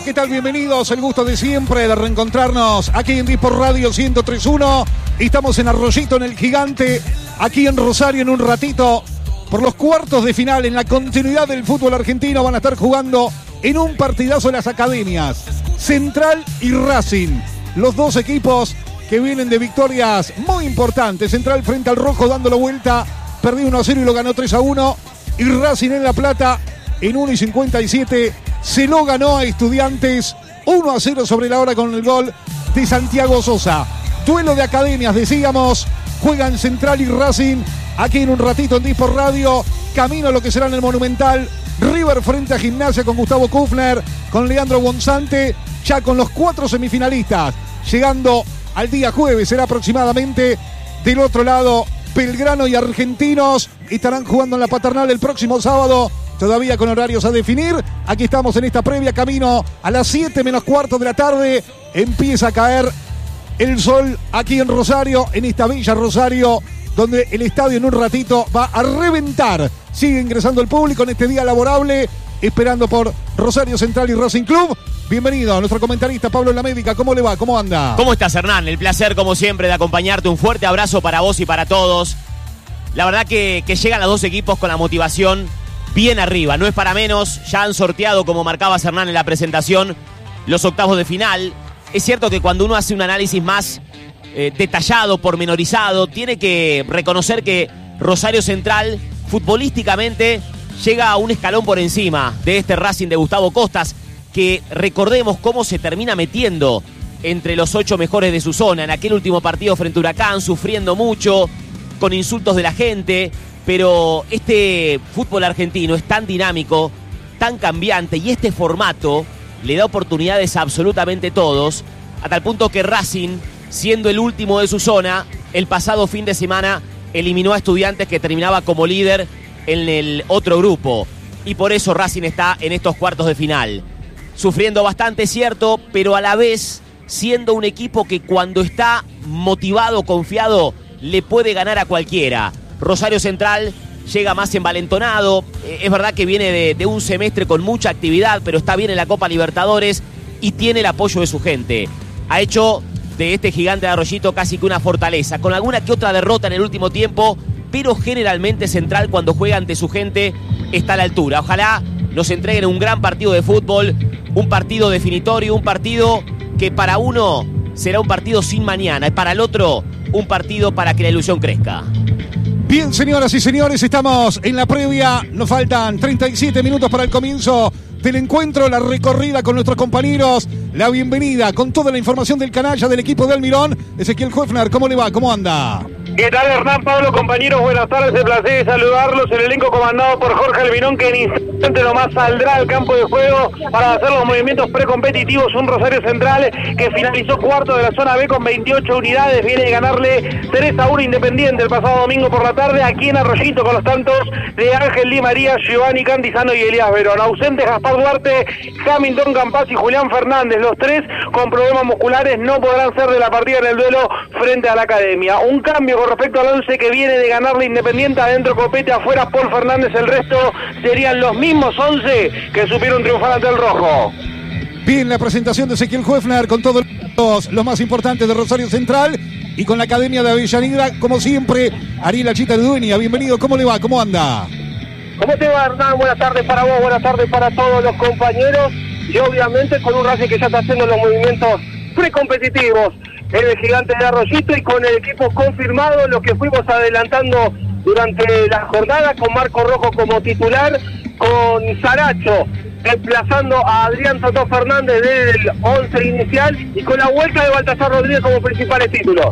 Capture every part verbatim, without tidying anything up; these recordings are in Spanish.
¿qué tal? Bienvenidos, el gusto de siempre de reencontrarnos aquí en Disport Radio ciento tres punto uno. Estamos en Arroyito, en el Gigante, aquí en Rosario en un ratito, por los cuartos de final, en la continuidad del fútbol argentino. Van a estar jugando en un partidazo de las academias, Central y Racing. Los dos equipos que vienen de victorias muy importantes. Central frente al Rojo dándolo vuelta, perdió uno a cero y lo ganó tres a uno. Y Racing en La Plata, en uno y cincuenta y siete, se lo ganó a Estudiantes uno a cero sobre la hora con el gol de Santiago Sosa. Duelo de academias, decíamos, juegan Central y Racing aquí en un ratito en Disport Radio, camino a lo que será en el Monumental. River frente a Gimnasia con Gustavo Kufner, con Leandro Gonzante, ya con los cuatro semifinalistas, llegando al día jueves, será aproximadamente. Del otro lado, Belgrano y Argentinos estarán jugando en la Paternal el próximo sábado, todavía con horarios a definir. Aquí estamos en esta previa, camino a las siete menos cuarto de la tarde. Empieza a caer el sol aquí en Rosario, en esta bella Rosario, donde el estadio en un ratito va a reventar. Sigue ingresando el público en este día laborable, esperando por Rosario Central y Racing Club. Bienvenido a nuestro comentarista Pablo Lamédica. ¿Cómo le va? ¿Cómo anda? ¿Cómo estás, Hernán? El placer, como siempre, de acompañarte. Un fuerte abrazo para vos y para todos. La verdad que, que llegan los dos equipos con la motivación bien arriba. No es para menos. Ya han sorteado, como marcabas, Hernán, en la presentación, los octavos de final. Es cierto que cuando uno hace un análisis más eh, detallado, pormenorizado, tiene que reconocer que Rosario Central, futbolísticamente, llega a un escalón por encima de este Racing de Gustavo Costas, que recordemos cómo se termina metiendo entre los ocho mejores de su zona en aquel último partido frente a Huracán, sufriendo mucho, con insultos de la gente, pero este fútbol argentino es tan dinámico, tan cambiante, y este formato le da oportunidades a absolutamente todos, a tal punto que Racing, siendo el último de su zona, el pasado fin de semana eliminó a Estudiantes, que terminaba como líder en el otro grupo, y por eso Racing está en estos cuartos de final. Sufriendo bastante, cierto, pero a la vez siendo un equipo que cuando está motivado, confiado, le puede ganar a cualquiera. Rosario Central llega más envalentonado, es verdad que viene de, de un semestre con mucha actividad, pero está bien en la Copa Libertadores y tiene el apoyo de su gente. Ha hecho de este Gigante de Arroyito casi que una fortaleza, con alguna que otra derrota en el último tiempo, pero generalmente Central, cuando juega ante su gente, está a la altura. Ojalá nos entreguen un gran partido de fútbol, un partido definitorio, un partido que para uno será un partido sin mañana, y para el otro un partido para que la ilusión crezca. Bien, señoras y señores, estamos en la previa, nos faltan treinta y siete minutos para el comienzo del encuentro, la recorrida con nuestros compañeros, la bienvenida con toda la información del canalla del equipo de Almirón. Ezequiel Hoefner, ¿cómo le va? ¿Cómo anda? ¿Qué tal, Hernán, Pablo, compañeros? Buenas tardes, el placer de saludarlos. El elenco comandado por Jorge Almirón, que en instante nomás saldrá al campo de juego para hacer los movimientos precompetitivos. Un Rosario Central que finalizó cuarto de la zona B con veintiocho unidades. Viene de ganarle tres a uno Independiente el pasado domingo por la tarde, aquí en Arroyito, con los tantos de Ángel Di María, Giovanni Cantizano y Elías Verón. Ausentes Gaspar Duarte, Hamilton Campas y Julián Fernández. Los tres con problemas musculares no podrán ser de la partida en el duelo frente a la Academia. Un cambio con respecto al once que viene de ganarle Independiente. Adentro Copete, afuera Paul Fernández. El resto serían los mismos once que supieron triunfar ante el Rojo. Bien, la presentación de Ezequiel Hoefner con todos los, los más importantes de Rosario Central y con la Academia de Avellaneda, como siempre, Ariel Achita de Dueña. Bienvenido, ¿cómo le va? ¿Cómo anda? ¿Cómo te va, Hernán? Buenas tardes para vos, buenas tardes para todos los compañeros, y obviamente con un Racing que ya está haciendo los movimientos precompetitivos en el Gigante de Arroyito, y con el equipo confirmado, lo que fuimos adelantando durante la jornada, con Marco Rojo como titular, con Saracho desplazando a Adrián Totó Fernández del once inicial, y con la vuelta de Baltasar Rodríguez como principales títulos.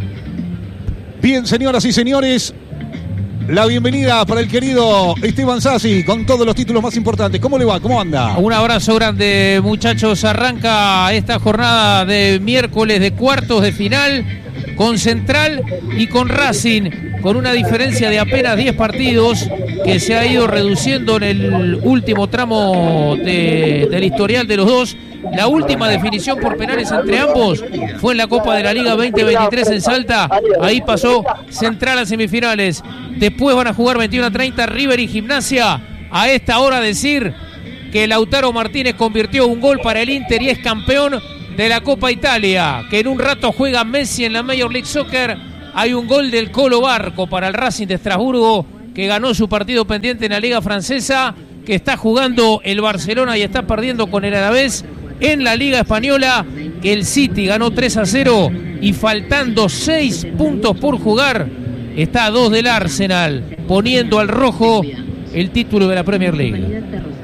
Bien, señoras y señores, la bienvenida para el querido Esteban Sassi con todos los títulos más importantes. ¿Cómo le va? ¿Cómo anda? Un abrazo grande, muchachos. Arranca esta jornada de miércoles de cuartos de final con Central y con Racing, con una diferencia de apenas diez partidos que se ha ido reduciendo en el último tramo de, del historial de los dos. La última definición por penales entre ambos fue en la Copa de la Liga veinte veintitrés en Salta. Ahí pasó Central a semifinales. Después van a jugar veintiuno a treinta River y Gimnasia. A esta hora decir que Lautaro Martínez convirtió un gol para el Inter y es campeón de la Copa Italia, que en un rato juega Messi en la Major League Soccer. Hay un gol del Colo Barco para el Racing de Estrasburgo, que ganó su partido pendiente en la Liga Francesa, que está jugando el Barcelona y está perdiendo con el Alavés. En la Liga Española, que el City ganó tres a cero y faltando seis puntos por jugar, está a dos del Arsenal, poniendo al rojo el título de la Premier League.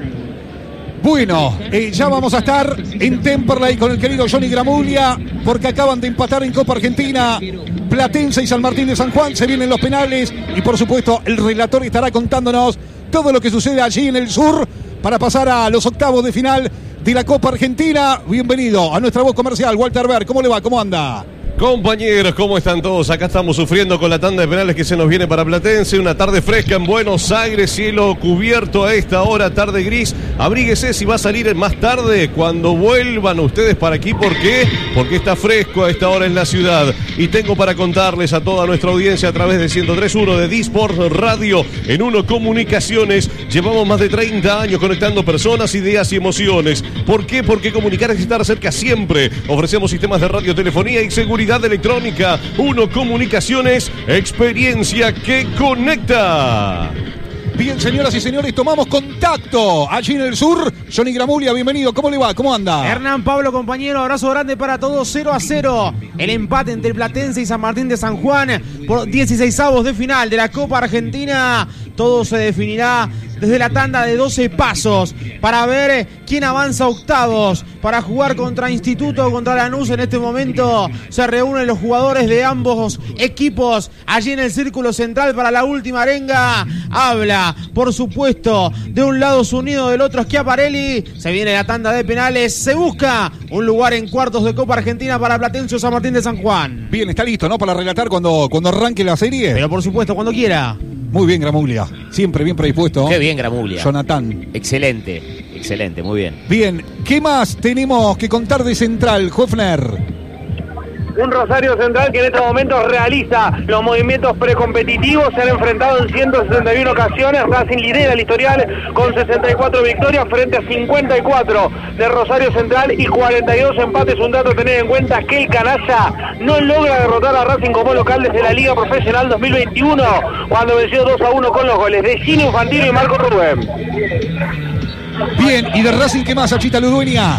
Bueno, eh, ya vamos a estar en Temperley con el querido Johnny Gramuglia, porque acaban de empatar en Copa Argentina Platense y San Martín de San Juan. Se vienen los penales y por supuesto el relator estará contándonos todo lo que sucede allí en el sur para pasar a los octavos de final de la Copa Argentina. Bienvenido a nuestra voz comercial, Walter Ver. ¿Cómo le va? ¿Cómo anda? Compañeros, ¿cómo están todos? Acá estamos sufriendo con la tanda de penales que se nos viene para Platense. Una tarde fresca en Buenos Aires, cielo cubierto a esta hora, tarde gris. Abríguese si va a salir más tarde cuando vuelvan ustedes para aquí. ¿Por qué? Porque está fresco a esta hora en la ciudad. Y tengo para contarles a toda nuestra audiencia a través de ciento tres punto uno de D-Sport Radio en Uno Comunicaciones. Llevamos más de treinta años conectando personas, ideas y emociones. ¿Por qué? Porque comunicar es estar cerca siempre. Ofrecemos sistemas de radiotelefonía y seguridad electrónica. Uno Comunicaciones, experiencia que conecta. Bien, señoras y señores, tomamos contacto allí en el sur. Johnny Gramuglia, bienvenido. ¿Cómo le va? ¿Cómo anda? Hernán Pablo, compañero, abrazo grande para todos. cero a cero. El empate entre Platense y San Martín de San Juan por dieciseisavos de final de la Copa Argentina. Todo se definirá desde la tanda de doce pasos para ver quién avanza a octavos para jugar contra Instituto o contra Lanús. En este momento se reúnen los jugadores de ambos equipos allí en el círculo central para la última arenga. Habla, por supuesto, de un lado Zunido, del otro Schiaparelli. Se viene la tanda de penales. Se busca un lugar en cuartos de Copa Argentina para Platense o San Martín de San Juan. Bien, está listo, ¿no? Para relatar cuando, cuando arranque la serie. Pero por supuesto, cuando quiera. Muy bien, Gramuglia. Siempre bien predispuesto. Qué bien, Gramuglia. Jonathan. Excelente, excelente, muy bien. Bien, ¿qué más tenemos que contar de Central, Hofner? Un Rosario Central que en estos momentos realiza los movimientos precompetitivos. Se han enfrentado en ciento sesenta y una ocasiones. Racing lidera el historial con sesenta y cuatro victorias frente a cincuenta y cuatro de Rosario Central y cuarenta y dos empates. Un dato a tener en cuenta que el Canalla no logra derrotar a Racing como local desde la Liga Profesional dos mil veintiuno, cuando venció dos a uno con los goles de Gino Infantino y Marco Rubén. Bien, ¿y de Racing qué más, Achita Ludueña?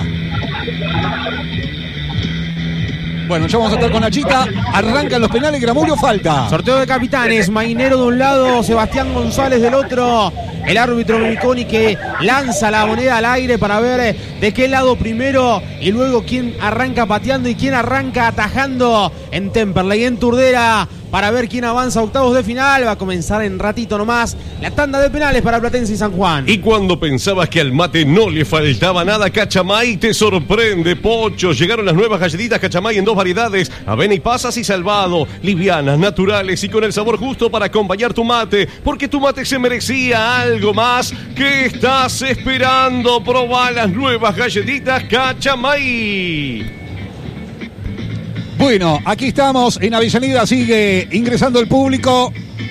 Bueno, ya vamos a estar con Nachita. Arrancan los penales, Gramuglia, falta. Sorteo de capitanes, Mainero de un lado, Sebastián González del otro. El árbitro Miconi que lanza la moneda al aire para ver de qué lado primero y luego quién arranca pateando y quién arranca atajando en Temperley, en Turdera, para ver quién avanza a octavos de final. Va a comenzar en ratito nomás la tanda de penales para Platense y San Juan. Y cuando pensabas que al mate no le faltaba nada, Cachamay te sorprende, Pocho. Llegaron las nuevas galletitas Cachamay en dos variedades, avena y pasas y salvado, livianas, naturales y con el sabor justo para acompañar tu mate, porque tu mate se merecía algo más. ¿Qué estás esperando? Probá las nuevas galletitas Cachamay. Bueno, aquí estamos en Avellaneda, sigue ingresando el público.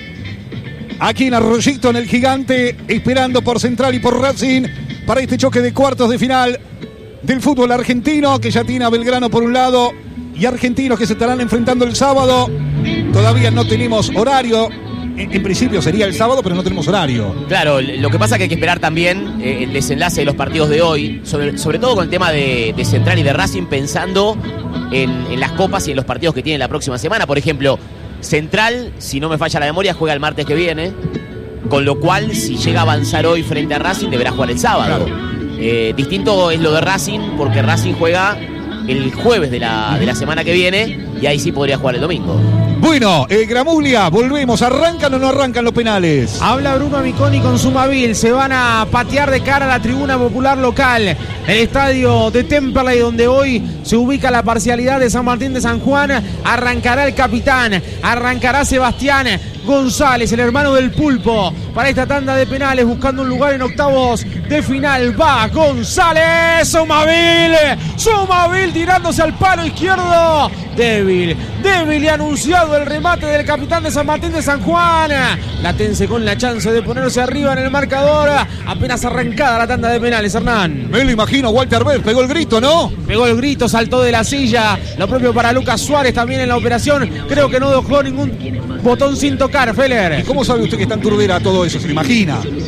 Aquí en Arroyito, en el Gigante, esperando por Central y por Racing para este choque de cuartos de final del fútbol argentino, que ya tiene a Belgrano por un lado y Argentinos que se estarán enfrentando el sábado. Todavía no tenemos horario. En, en principio sería el sábado, pero no tenemos horario. Claro, lo que pasa es que hay que esperar también eh, el desenlace de los partidos de hoy, sobre, sobre todo con el tema de, de Central y de Racing, pensando en, en las copas y en los partidos que tienen la próxima semana. Por ejemplo, Central, si no me falla la memoria, juega el martes que viene, con lo cual, si llega a avanzar hoy frente a Racing, deberá jugar el sábado. Claro. Eh, distinto es lo de Racing, porque Racing juega el jueves de la, de la semana que viene, y ahí sí podría jugar el domingo. Bueno, eh, Gramuglia, volvemos. ¿Arrancan o no arrancan los penales? Habla Bruno Miconi con Sumavil. Se van a patear de cara a la tribuna popular local. El estadio de Temperley, donde hoy se ubica la parcialidad de San Martín de San Juan. Arrancará el capitán. Arrancará Sebastián González, el hermano del Pulpo, para esta tanda de penales, buscando un lugar en octavos de final. Va González. Sumavil. Sumavil tirándose al palo izquierdo. Débil. débil y anunciado el remate del capitán de San Martín de San Juan. Platense con la chance de ponerse arriba en el marcador. Apenas arrancada la tanda de penales, Hernán. Me lo imagino, Walter Bell pegó el grito, ¿no? Pegó el grito, saltó de la silla. Lo propio para Lucas Suárez también en la operación. Creo que no dejó ningún botón sin tocar, Feller. ¿Y cómo sabe usted que está en Turbera todo eso? ¿Se lo imagina?